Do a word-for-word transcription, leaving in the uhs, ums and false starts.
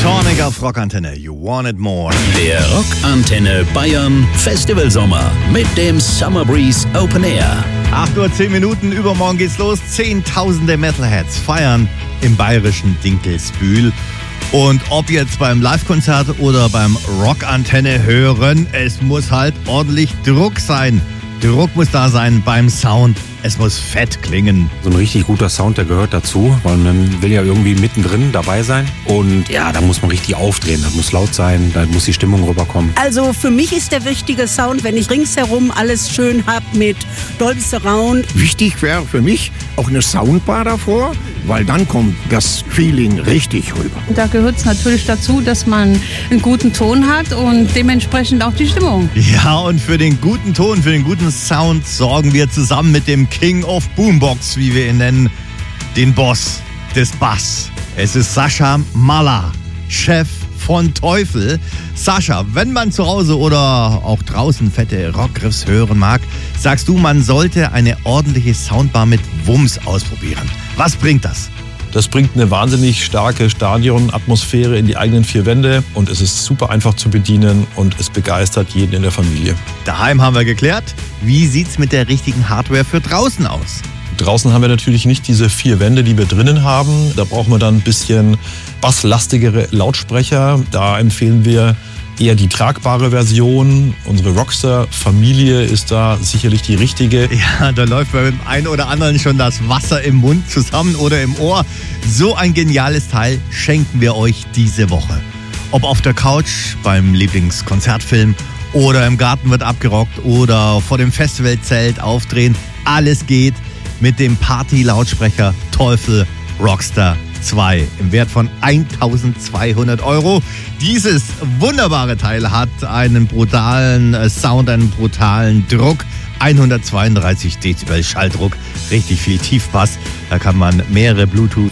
Sonic auf Rockantenne, you want it more. Der Rockantenne Bayern Festivalsommer mit dem Summer Breeze Open Air. acht Uhr zehn Minuten, übermorgen geht's los. Zehntausende Metalheads feiern im bayerischen Dinkelsbühl. Und ob jetzt beim Live-Konzert oder beim Rockantenne hören, es muss halt ordentlich Druck sein. Druck muss da sein beim Sound. Es muss fett klingen. So ein richtig guter Sound, der gehört dazu, weil man will ja irgendwie mittendrin dabei sein. Und ja, da muss man richtig aufdrehen, das muss laut sein, da muss die Stimmung rüberkommen. Also für mich ist der wichtige Sound, wenn ich ringsherum alles schön hab mit Dolby Surround. Wichtig wäre für mich auch eine Soundbar davor, weil dann kommt das Feeling richtig rüber. Da gehört es natürlich dazu, dass man einen guten Ton hat und dementsprechend auch die Stimmung. Ja, und für den guten Ton, für den guten Sound sorgen wir zusammen mit dem King of Boombox, wie wir ihn nennen, den Boss des Bass. Es ist Sascha Malla, Chef von Teufel. Sascha, wenn man zu Hause oder auch draußen fette Rockriffs hören mag, sagst du, man sollte eine ordentliche Soundbar mit Wumms ausprobieren. Was bringt das? Das bringt eine wahnsinnig starke Stadionatmosphäre in die eigenen vier Wände und es ist super einfach zu bedienen und es begeistert jeden in der Familie. Daheim haben wir geklärt. Wie sieht's mit der richtigen Hardware für draußen aus? Draußen haben wir natürlich nicht diese vier Wände, die wir drinnen haben. Da brauchen wir dann ein bisschen basslastigere Lautsprecher. Da empfehlen wir eher die tragbare Version. Unsere Rockstar-Familie ist da sicherlich die richtige. Ja, da läuft bei dem einen oder anderen schon das Wasser im Mund zusammen oder im Ohr. So ein geniales Teil schenken wir euch diese Woche. Ob auf der Couch, beim Lieblingskonzertfilm oder im Garten wird abgerockt oder vor dem Festivalzelt aufdrehen. Alles geht mit dem Party-Lautsprecher Teufel Rockstar zwei im Wert von eintausendzweihundert Euro. Dieses wunderbare Teil hat einen brutalen Sound, einen brutalen Druck. hundertzweiunddreißig Dezibel Schalldruck, richtig viel Tiefbass. Da kann man mehrere Bluetooth